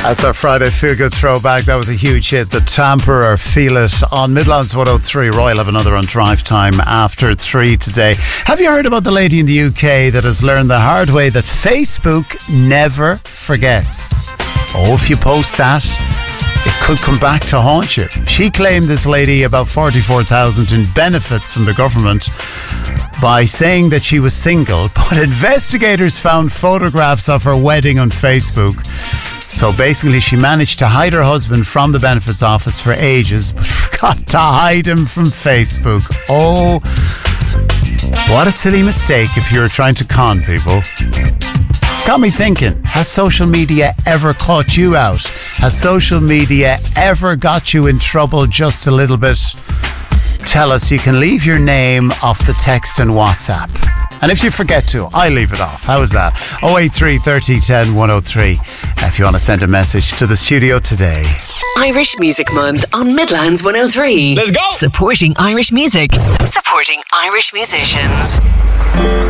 That's our Friday Feel Good throwback. That was a huge hit. The Tamper or Feel It on Midlands 103. Royal have another on drive time after 3 today. Have you heard about the lady in the UK that has learned the hard way that Facebook never forgets? Oh, if you post that, it could come back to haunt you. She claimed, this lady, about 44,000 in benefits from the government by saying that she was single, but investigators found photographs of her wedding on Facebook. So basically she managed to hide her husband from the benefits office for ages, but forgot to hide him from Facebook. Oh, what a silly mistake if you're trying to con people. Got me thinking, has social media ever caught you out? Has social media ever got you in trouble just a little bit? Tell us. You can leave your name off the text and WhatsApp. And if you forget to, I leave it off. How's that? 083 30 10 103 if you want to send a message to the studio today. Irish Music Month on Midlands 103. Let's go! Supporting Irish music. Supporting Irish musicians.